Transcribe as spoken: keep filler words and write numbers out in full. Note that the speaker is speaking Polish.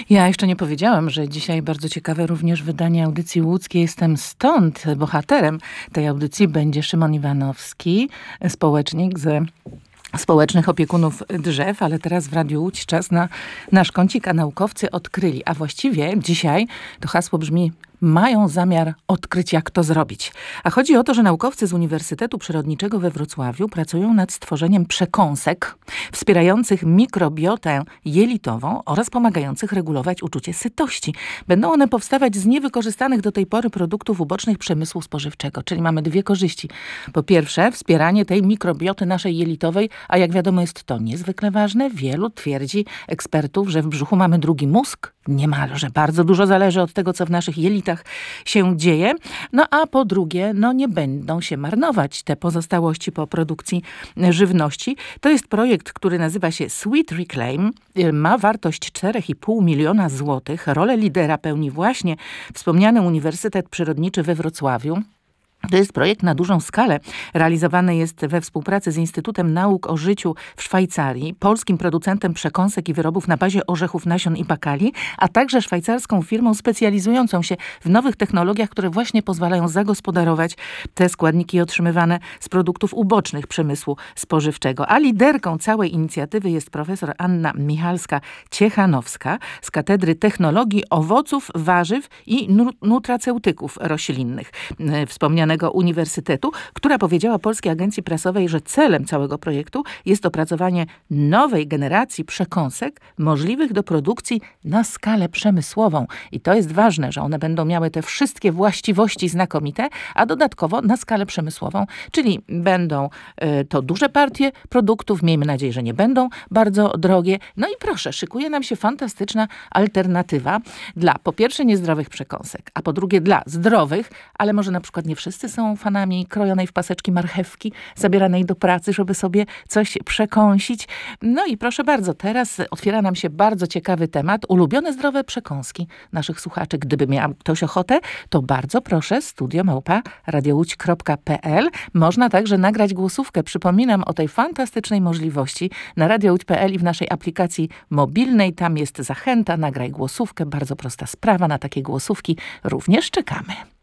Ja jeszcze nie powiedziałam, że dzisiaj bardzo ciekawe również wydanie audycji łódzkiej Jestem Stąd. Bohaterem tej audycji będzie Szymon Iwanowski, społecznik ze Społecznych Opiekunów Drzew, ale teraz w Radiu Łódź czas na nasz kącik, a naukowcy odkryli, a właściwie dzisiaj to hasło brzmi: mają zamiar odkryć, jak to zrobić. A chodzi o to, że naukowcy z Uniwersytetu Przyrodniczego we Wrocławiu pracują nad stworzeniem przekąsek wspierających mikrobiotę jelitową oraz pomagających regulować uczucie sytości. Będą one powstawać z niewykorzystanych do tej pory produktów ubocznych przemysłu spożywczego, czyli mamy dwie korzyści. Po pierwsze, wspieranie tej mikrobioty naszej jelitowej, a jak wiadomo jest to niezwykle ważne. Wielu twierdzi ekspertów, że w brzuchu mamy drugi mózg. Niemalże. Bardzo dużo zależy od tego, co w naszych jelitach się dzieje. No a po drugie, no nie będą się marnować te pozostałości po produkcji żywności. To jest projekt, który nazywa się Sweet Reclaim. Ma wartość cztery i pół miliona złotych. Rolę lidera pełni właśnie wspomniany Uniwersytet Przyrodniczy we Wrocławiu. To jest projekt na dużą skalę. Realizowany jest we współpracy z Instytutem Nauk o Życiu w Szwajcarii, polskim producentem przekąsek i wyrobów na bazie orzechów, nasion i bakali, a także szwajcarską firmą specjalizującą się w nowych technologiach, które właśnie pozwalają zagospodarować te składniki otrzymywane z produktów ubocznych przemysłu spożywczego. A liderką całej inicjatywy jest profesor Anna Michalska-Ciechanowska z Katedry Technologii Owoców, Warzyw i Nutraceutyków Roślinnych wspomnianego uniwersytetu, która powiedziała Polskiej Agencji Prasowej, że celem całego projektu jest opracowanie nowej generacji przekąsek możliwych do produkcji na skalę przemysłową. I to jest ważne, że one będą miały te wszystkie właściwości znakomite, a dodatkowo na skalę przemysłową, czyli będą y, to duże partie produktów, miejmy nadzieję, że nie będą bardzo drogie. No i proszę, szykuje nam się fantastyczna alternatywa dla po pierwsze niezdrowych przekąsek, a po drugie dla zdrowych, ale może na przykład nie wszyscy są fanami krojonej w paseczki marchewki, zabieranej do pracy, żeby sobie coś przekąsić. No i proszę bardzo, teraz otwiera nam się bardzo ciekawy temat. Ulubione zdrowe przekąski naszych słuchaczy. Gdyby miał ktoś ochotę, to bardzo proszę, studio małpa radiołódź kropka pe el. Można także nagrać głosówkę. Przypominam o tej fantastycznej możliwości na radiołódź kropka pe el i w naszej aplikacji mobilnej. Tam jest zachęta, nagraj głosówkę. Bardzo prosta sprawa, na takie głosówki również czekamy.